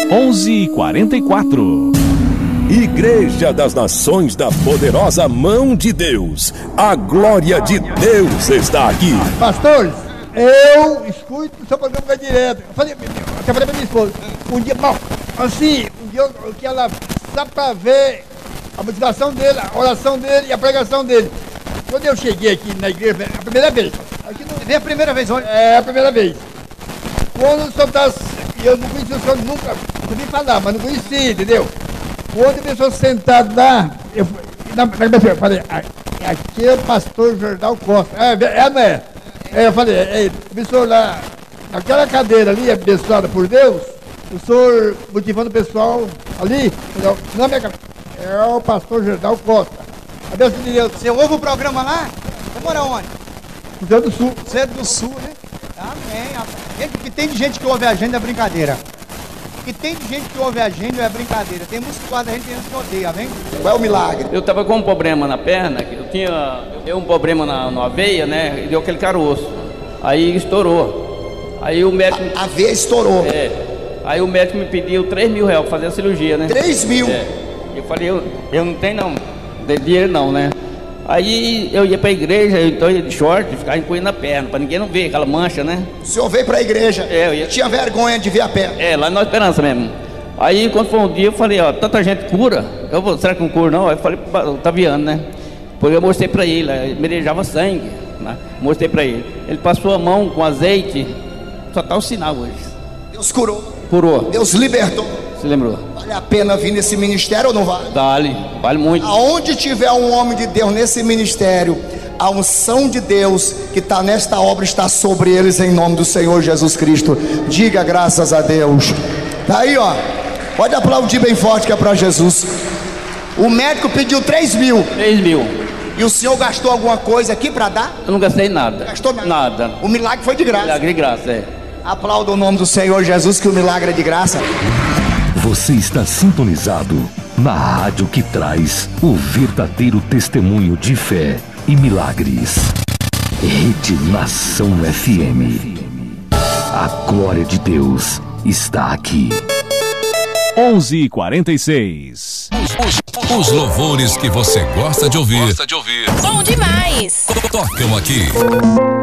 11h44. Igreja das Nações da Poderosa Mão de Deus. A glória de Deus está aqui. Pastores, eu escuto o seu programa direto. Eu falei pra minha esposa, um dia, bom, assim, um dia eu queria lá só pra ver a motivação dele, a oração dele e a pregação dele. Quando eu cheguei aqui na igreja, a primeira vez. Aqui não... Vem a primeira vez hoje? É a primeira vez. Quando o senhor tá... Eu não conheci o senhor nunca, eu vim falar, mas não conheci, entendeu? Quando a pessoa sentada lá, eu falei, aqui é o pastor Jordão Costa. Não é? Eu falei, o senhor lá, naquela cadeira ali, abençoada por Deus, o senhor motivando o pessoal ali, na minha cabeça, é o pastor Jordão Costa. A Deus de Deus. Você ouve o programa lá? Você mora onde? Centro do Sul. Centro do Sul, né? Amém, rapaz. Gente, o que tem de gente que ouve a gente é brincadeira. O que tem de gente que ouve a gente é brincadeira. Tem muitos que guardam a gente, tem uns que odeia, amém? Qual é o milagre? Eu tava com um problema na perna, deu um problema na veia, né? E deu aquele caroço. Aí estourou. Aí o médico. A veia estourou. Aí o médico me pediu 3 mil reais pra fazer a cirurgia, né? 3 mil? Eu falei, eu não tenho não. Não tenho dinheiro não, né? Aí eu ia pra igreja, então eu ia de short, ficava encolhendo a perna, pra ninguém não ver aquela mancha, né? O senhor veio pra igreja? Eu ia... Tinha vergonha de ver a perna? Lá na Esperança mesmo. Aí quando foi um dia eu falei, tanta gente cura, será que não cura não? Aí eu falei pro Taviano, né? Porque eu mostrei pra ele, ele merejava sangue, né? Mostrei pra ele. Ele passou a mão com azeite, só tá o sinal hoje. Deus curou? Curou. Deus libertou? Se lembrou? Vale a pena vir nesse ministério ou não vale? Vale muito. Aonde tiver um homem de Deus nesse ministério, a unção de Deus que está nesta obra está sobre eles em nome do Senhor Jesus Cristo. Diga graças a Deus. Tá aí, ó. Pode aplaudir bem forte que é para Jesus. O médico pediu 3 mil. 3 mil. E o senhor gastou alguma coisa aqui para dar? Eu não gastei nada. Gastou nada? Nada. O milagre foi de graça. Milagre de graça, Aplauda o nome do Senhor Jesus que o milagre é de graça. Você está sintonizado na rádio que traz o verdadeiro testemunho de fé e milagres. Rede Nação FM. A glória de Deus está aqui. 11h46. Os louvores que você gosta de ouvir. Bom demais. Tocam aqui.